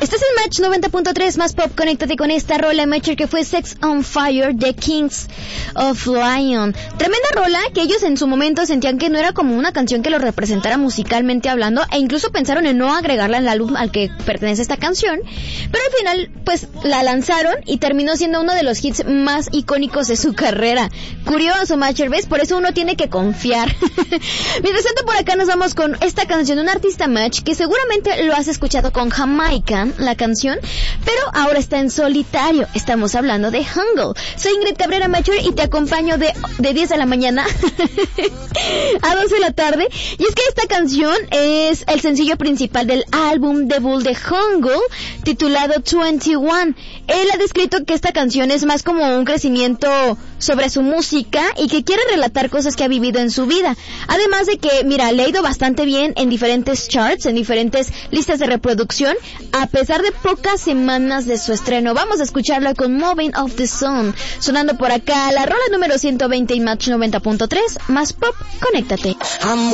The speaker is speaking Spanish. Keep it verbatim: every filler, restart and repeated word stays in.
Estás en Match noventa punto tres, más pop. Conéctate con esta rola, Matcher, que fue Sex on Fire de Kings of Lion. Tremenda rola que ellos en su momento sentían que no era como una canción que los representara musicalmente hablando, e incluso pensaron en no agregarla al álbum al que pertenece esta canción, pero al final pues la lanzaron y terminó siendo uno de los hits más icónicos de su carrera. Curioso, Matcher, ¿ves? Por eso uno tiene que confiar. Mientras tanto, por acá nos vamos con esta canción de un artista, Match, que seguramente lo has escuchado con Jamaica, la canción, pero ahora está en solitario. Estamos hablando de Jungle. Soy Ingrid Cabrera, Matcher, y te acompaño de, de diez de la mañana a doce de la tarde. Y es que esta canción es el sencillo principal del álbum debut de Jungle, titulado veintiuno. Él ha descrito que esta canción es más como un crecimiento sobre su música y que quiere relatar cosas que ha vivido en su vida. Además de que, mira, le ha ido bastante bien en diferentes charts, en diferentes listas de reproducción, a pesar de pocas semanas de su estreno. Vamos a escucharla con Moving of the Sun, sonando por acá la rola número ciento veinte en Match noventa punto tres, más pop. Conéctate.